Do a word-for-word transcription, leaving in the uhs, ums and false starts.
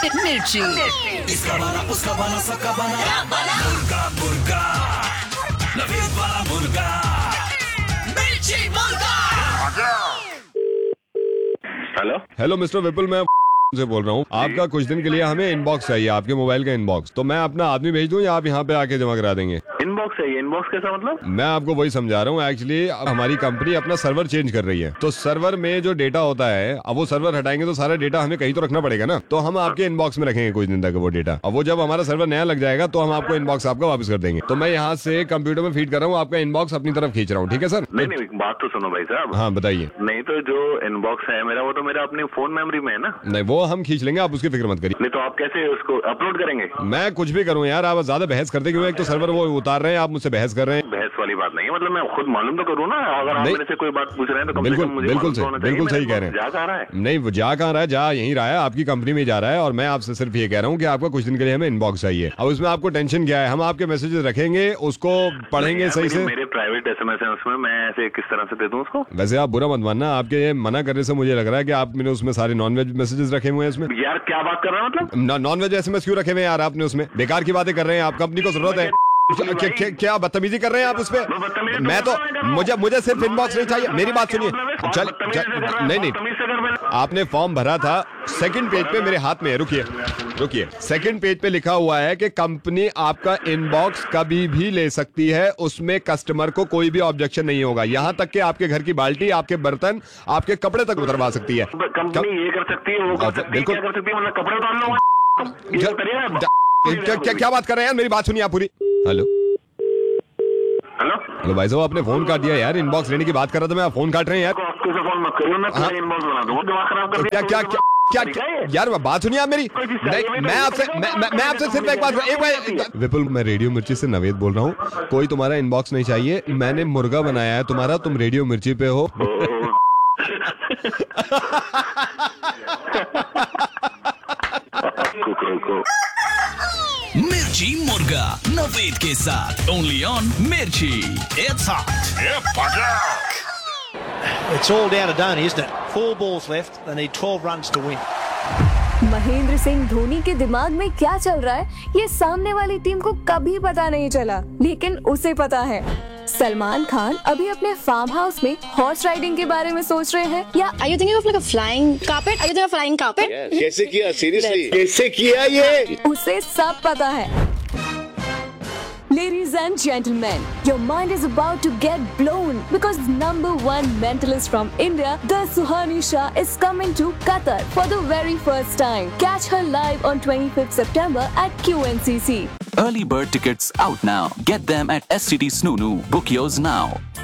मिर्ची। इसका बना उसका बना सबका बना मुर्गा मुर्गा नवीद वाला मुर्गा मिर्ची मुर्गा। हेलो हेलो मिस्टर विपुल, मैं से बोल रहा हूँ। आपका कुछ दिन के लिए हमें इनबॉक्स चाहिए, आपके मोबाइल का इनबॉक्स। तो मैं अपना आदमी भेज दूँ या आप यहाँ पे आके जमा करा देंगे? इनबॉक्स है ये, इनबॉक्स कैसा मतलब? मैं आपको वही समझा रहा हूँ। एक्चुअली हमारी कंपनी अपना सर्वर चेंज कर रही है, तो सर्वर में जो डेटा होता है, अब वो सर्वर हटाएंगे तो सारा डेटा हमें कहीं तो रखना पड़ेगा ना। तो हम आपके इनबॉक्स में रखेंगे कुछ दिन तक वो डेटा। अब वो जब हमारा सर्वर नया लग जाएगा तो हम आपको इनबॉक्स आपका वापस कर देंगे। तो मैं यहाँ से कंप्यूटर में फीड कर रहा हूँ, आपका इनबॉक्स अपनी तरफ खींच रहा हूँ। ठीक है सर? नहीं नहीं, बात तो सुनो भाई साहब। हाँ बताइए। नहीं तो जो इनबॉक्स है मेरा, वो तो मेरा अपनी फोन मेमोरी में है ना। नहीं, वो हम खींच लेंगे, आप उसकी फिक्र मत करिए। नहीं तो आप कैसे उसको अपलोड करेंगे? मैं कुछ भी करूँ यार, आप ज्यादा बहस करते क्यों? एक तो सर्वर वो उतार रहे हैं, आप मुझसे बहस कर रहे हैं। बहस वाली बात नहीं है, मतलब मैं खुद मालूम तो करूँ ना। अगर आप मेरे से कोई बात पूछ रहे हैं तो कम से कम मुझे बिल्कुल मालूम सही, बिल्कुल सही कह रहे हैं। जा कहाँ रहा है? नहीं, वो जा कहाँ रहा है, जा यहीं रहा है, आपकी कंपनी में जा रहा है। और मैं आपसे सिर्फ ये कह रहा हूँ कि आपका कुछ दिन के लिए हमें इनबॉक्स चाहिए। अब उसमें आपको टेंशन क्या है? हम आपके मैसेजेस रखेंगे, उसको पढ़ेंगे सही से। मेरे प्राइवेट एसएमएस है उसमें, मैं ऐसे किस तरह से दे दूं उसको? वैसे आप बुरा मत मानना, आपके ये मना करने से मुझे लग रहा है कि आपने उसमें सारे नॉन वेज मैसेजेस रखे हुए हैं इसमें। यार क्या बात कर रहे हैं मतलब? नॉन वेज एसएमएस क्यों रखे हुए हैं यार आपने उसमें? बेकार की बातें कर रहे हैं आप, कंपनी को जरूरत है। क्या, क्या, क्या बदतमीजी कर रहे हैं आप उस पे? मैं तो मुझे मुझे सिर्फ इनबॉक्स नहीं चाहिए। मेरी बात सुनिए। चल, चल नहीं नहीं, आपने फॉर्म भरा था, सेकंड पेज पे मेरे हाथ में है, रुकिए रुकिए, सेकंड पेज पे लिखा हुआ है कि कंपनी आपका इनबॉक्स कभी भी ले सकती है, उसमें कस्टमर को कोई भी ऑब्जेक्शन नहीं होगा। यहाँ तक कि आपके घर की बाल्टी, आपके बर्तन, आपके कपड़े तक उतरवा सकती है कंपनी। ये कर सकती है, वो कर सकती है, क्या कर सकती है? मतलब कपड़े उतार लो। क्या क्या बात कर रहे हैं यार? मेरी बात सुनिए आप पूरी। हेलो हेलो हेलो भाई साहब, आपने फोन काट दिया यार। इनबॉक्स लेने की बात कर रहा था मैं, आप फोन काट रहे हैं यार। आपको से फोन मत करिए, मैं पूरा इनबॉक्स बना दूंगा। दिमाग खराब कर क्या क्या क्या क्या यार, बात सुनिए आप मेरी। नहीं, मैं आपसे मैं मैं आपसे सिर्फ एक बात, एक बार। विपुल, मैं रेडियो मिर्ची से नवेद बोल रहा हूँ। कोई तुम्हारा इनबॉक्स नहीं चाहिए, मैंने मुर्गा बनाया है तुम्हारा, तुम रेडियो मिर्ची पे हो। मिर्ची मुर्गा नवेद के साथ ओनली ऑन मिर्ची। It's hot. It's all down to Dhoni, isn't it? Four balls left. They need twelve runs to win. Mahendra Singh Dhoni के दिमाग में क्या चल रहा है, ये सामने वाली टीम को कभी पता नहीं चला, लेकिन उसे पता है। सलमान खान अभी अपने फार्म हाउस में हॉर्स राइडिंग के बारे में सोच रहे हैं, या Are you thinking of like a flying carpet? Are you thinking of flying carpet? कैसे किया? सीरियसली कैसे किया ये? उसे सब पता है। Ladies and gentlemen, your mind is about to get blown because number one mentalist from India, the Suhani Shah, is coming to Qatar for the very first time. Catch her live on twenty-fifth September at Q N C C. Early bird tickets out now. Get them at S C T Snoonu. Book yours now.